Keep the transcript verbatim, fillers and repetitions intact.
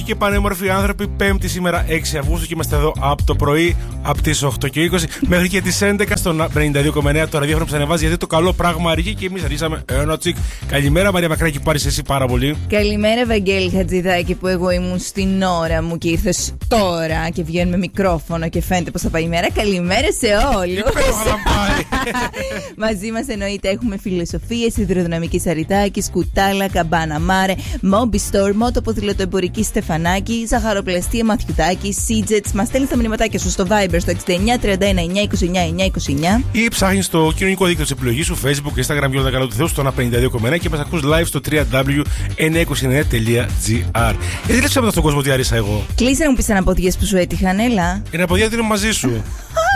Και πανέμορφοι άνθρωποι, Πέμπτη σήμερα έξι Αυγούστου και είμαστε εδώ από το πρωί, από τις οκτώ και είκοσι μέχρι και τις έντεκα στον πενήντα δύο κόμμα εννέα. Το ραδιόφωνο που ανεβάζει γιατί το καλό πράγμα αργεί και εμείς αρχίσαμε ένα τσικ. Καλημέρα Μαρία Μακράκη, που πάρεις εσύ πάρα πολύ. Καλημέρα Βαγγέλη Χατζηδάκη, που εγώ ήμουν στην ώρα μου και ήρθες τώρα και βγαίνουμε μικρόφωνο και φαίνεται πως θα πάει η μέρα. Καλημέρα σε όλους. Μαζί μας εννοείται έχουμε φιλοσοφίες, υδροδυναμική Αριτάκη, Κουτάλα, Καμπάνα Μάρε, Μόμπι Στορ, Μότο Ποδηλατοεμπορική Στεφανάκη, Ζαχαροπλαστεία Μαθιουτάκη, Σίτζετς. Μας στέλνει τα μηνυματάκια σου στο Viber στο εξήντα εννιά τριάντα ένα εννιά είκοσι εννιά εννιά είκοσι εννιά ή ψάχνεις το κοινωνικό δίκτυο της επιλογής σου, Facebook, Instagram και όλα τα καλά του Θεού στο πενήντα δύο κόμμα εννέα και μας ακούς live στο double-u double-u double-u τελεία εννιακόσια είκοσι εννέα τελεία τζι άρ. Γιατί λες από τον κόσμο ότι άρισα εγώ. Κλείσε να μου πεις αναποδιές που σου έτυχαν, έλα. Οι αναποδιές είναι μαζί σου.